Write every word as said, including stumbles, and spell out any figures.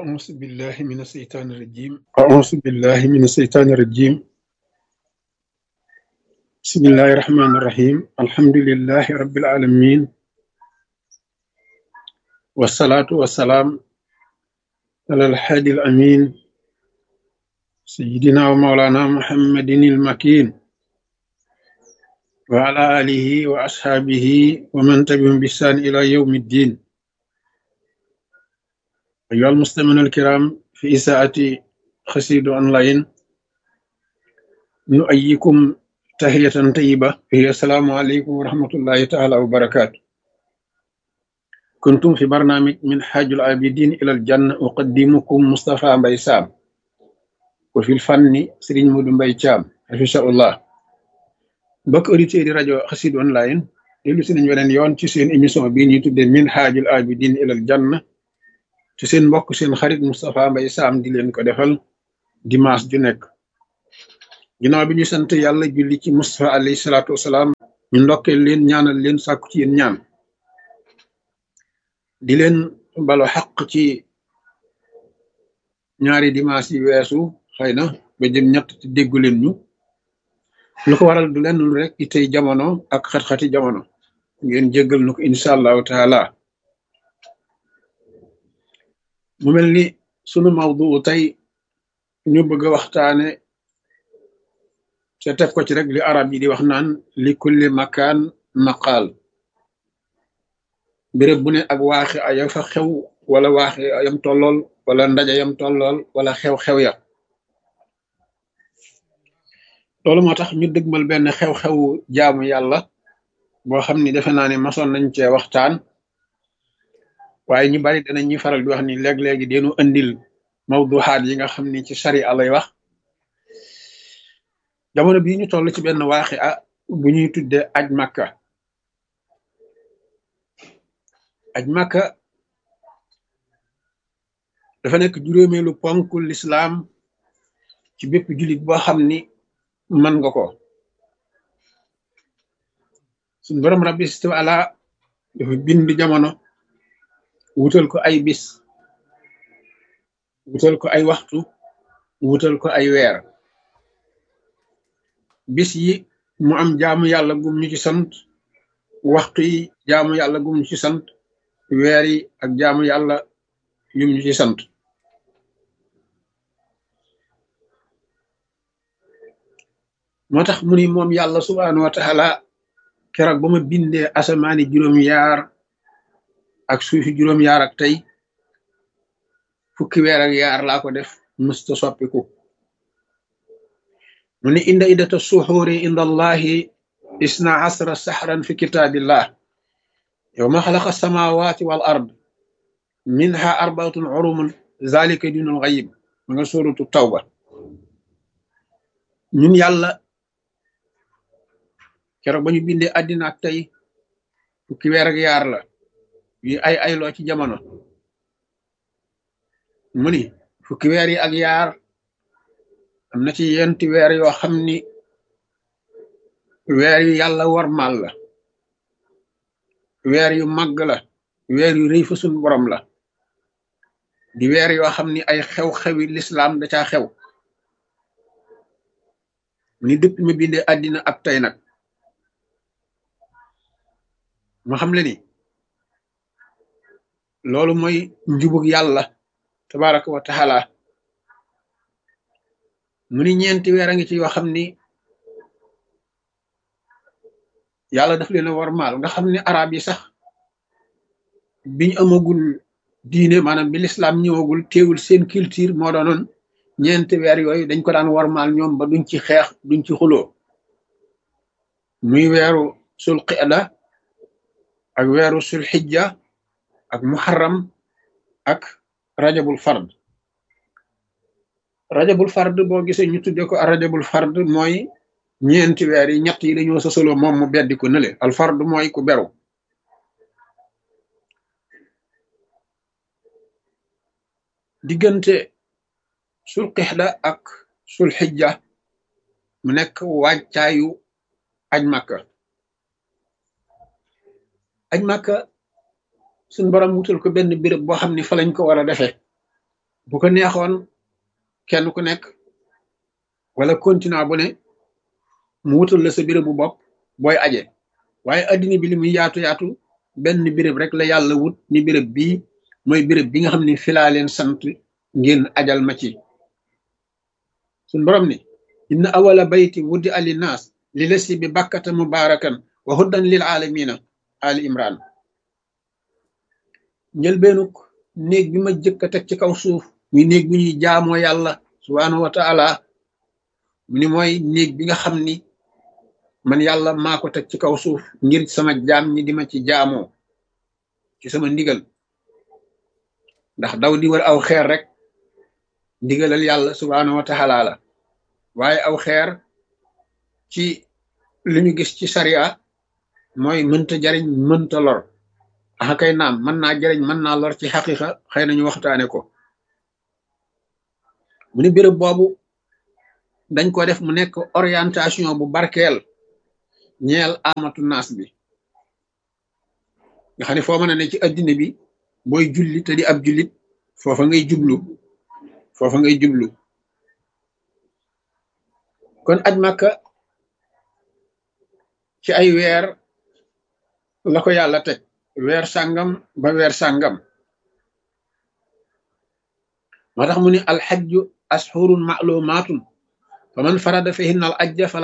أعوذ بالله من الشيطان الرجيم أعوذ بالله من الشيطان الرجيم بسم الله الرحمن الرحيم الحمد لله رب العالمين والصلاة والسلام على الحادي الأمين سيدنا ومولانا محمد المكين وعلى آله وأصحابه ومن تبعهم بإحسان إلى يوم الدين أيها المستمعون الكرام في إذاعة قصيدة أونلاين نؤيكم تحية طيبة هي السلام عليكم ورحمة الله تعالى وبركاته. كنتم في برنامج من حاج العابدين إلى الجنة أقدمكم مصطفى مباي سام وفي الفن سرين مودو مباي تشام حفظه الله. بك أوديتير راديو قصيدة أونلاين ديلو سي نيو ولين يون ci seen émission bi ñuy tuddé min haajul abidin ilal janna ci seen mbokk seen xarit Moustapha Mbaye Sam di leen ko defal dimanche ju nekk. ginnaaw bi ñu sant yàlla julli ci Mustafa alayhi salaatu wasalaam ñu ndokkee leen ñaanal leen sàkku ci yéen ñaan di leen balo xaq ci ñaari dimanche yi weesu xëy na ba jëm ñett te déggu leen ñu lu ko waral du leen lu rek itey jamono ak xat-xati jamono ngeen jéggal nu ko incha allahu taala. mu mel ni sunu mawdu tey ñu bëgg a waxtaane te teg ko ci rek li arab yi di wax naan li kulli makaan maqaal béréb bu ne ak waaxi aya fa xew wala waaxi ayam tollool wala ndaje yam tollool wala xew-xew ya. loolu moo tax ñu dëgmal benn xew-xew jaamu yàlla boo xam ni defe naa ne masoon nañ cee waxtaan waaye ñu bari danañ ñuy faral di wax ni léeg-léegi deenu andil mawduxaat yi nga xam ni ci sariya lay wax. jamono bii ñu toll ci benn waaxi a bu ñuy tudde aj makka aj makka dafa nekk juróomeelu ponk lislaam ci bépp jullit boo xam ni mën nga ko. suñ borom rabbi taala dafa bind jamono wutal ko ay bis wutal ko ay waxtu wutal ko ay weer. bis yi mu am jaamu yàlla gum ñu ci sant waxtu yi jaamu yàlla gum ñu ci sant weer yi ak jaamu yàlla yum ñu ci sant. moo tax mu ni moom yàlla subhaanahu wa taala keroog ba ma bindee asamaani juróom-yaar ak suufi juróom-yaar ak tey fukki weer ak yaar laa ko def mësta soppiku. mu ni inda iddata suxuuri inda allahi isna asra saxran fi kitaabillah yowma xalaqa samawati wal ard minha arbaatun urumun zalika dinul xayib ma nga suuratu tawba. ñun yàlla keroog ba ñu bindee àddina ak tey fukki weer ak yaar la yi ay ayloo ci jamono. mu ni fukki weer yi ak yaar am na ci yenti weer yoo xam ni weer yu yàlla warmal la, weer yu màgg la, weer yu rëy fa sun borom la, di weer yoo xam ni ay xew-xewi lislaam da caa xew. mu ni dëpp ma bindee àddina ak tey nag mu xam le ni loolu mooy njubug yàlla tabaraka wa taala. mu ni ñeenti weer a ngi ci yoo xam ni yàlla daf leen a warmaal nga xam ni arab yi sax biñ amagul diine maanaam bi lislaam ñëwagul teewul seen culture moo doonoon ñeenti weer yooyu dañ ko daan warmaal ñoom ba duñ ci xeex duñ ci xuloo. muy weeru sul qida ak weeru sul xijja ak muharram ak rajabul fard. rajabul fard boo gisee ñu tudde ko rajabul fard mooy ñeenti weer yi ñett yi dañoo sosoloo moom mu beddi ko nële. al fard mooy ku beru. diggante sul qixda ak sul xijja mu nekk wàccaayu aj makka. aj makka suñ borom wutal ko benn béréb boo xam ni fa lañ ko war a defee bu ko neexoon kenn ku nekk wala continent bu ne mu wutal la sa béréb bu bopp booy aje waaye addina bi li muy yaatu yaatu benn béréb rek la yàlla wut ni béréb bii mooy béréb bi nga xam ne filaa leen sant ngeen ajal ma ci suñ borom ni inna awala bayti wuddi ali naas li lasi bi bakkata mubarakan wa huddan lil alamina ali imran njëlbeenuk néeg bi ma jëkk a teg ci kaw suuf muy néeg bi ñuy jaamoo yàlla subhanahu wa taala mu ni mooy néeg bi nga xam ni man yàlla maa ko teg ci kaw suuf ngir sama jaam ñi di ma ci jaamoo ci sama ndigal ndax daw di war aw xeer rek ndigalal yàlla subhanahu wa taala la waaye aw xeer ci li ñu gis ci sariya mooy mënta jariñ mënta lor axa kay naam mën naa jariñ mën naa lor ci xaqiqa xëy nañu waxtaane ko mu ni béréb boobu dañ ko def mu nekk orientation bu barkeel ñeel amatu naas bi nga xam ne foo mën a ne ci addina bi booy julli te di ab jullit foofa ngay jublu foofa ngay jublu kon aj Makka ci ay weer la ko yàlla teg weer sàngam ba weer sàngam moo tax mu ne alxajju ashurun maalumaatun fa man farada fihinna al ajja fala